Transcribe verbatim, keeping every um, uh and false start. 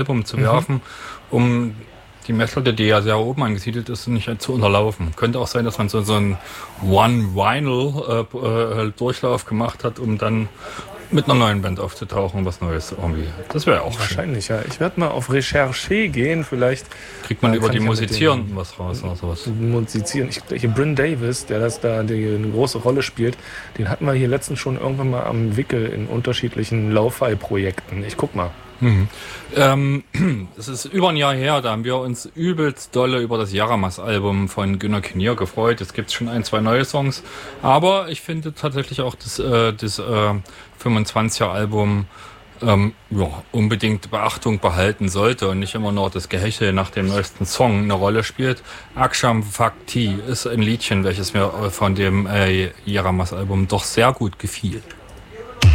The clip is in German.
Album zu werfen, mhm. um die Messlatte, die ja sehr oben angesiedelt ist, nicht zu unterlaufen. Könnte auch sein, dass man so, so einen One-Vinyl-Durchlauf äh, gemacht hat, um dann mit einer neuen Band aufzutauchen, was Neues irgendwie. Das wäre auch wahrscheinlich, schön. Ja. Ich werde mal auf Recherche gehen, vielleicht. Kriegt man über die Musizierenden was raus oder sowas. Musizieren. Ich denke, Bryn Davis, der das da die, eine große Rolle spielt, den hatten wir hier letztens schon irgendwann mal am Wickel in unterschiedlichen Lo-Fi-Projekten. Ich guck mal. Mhm. Ähm, das ist über ein Jahr her, da haben wir uns übelst dolle über das Yaramas-Album von Günner Kinnear gefreut. Jetzt gibt es schon ein, zwei neue Songs, aber ich finde tatsächlich auch das, äh, das äh, fünfundzwanziger-Album ähm, ja, unbedingt Beachtung behalten sollte und nicht immer nur das Gehechel nach dem neuesten Song eine Rolle spielt. Aksham Bhakti ist ein Liedchen, welches mir von dem äh, Yaramas-Album doch sehr gut gefiel.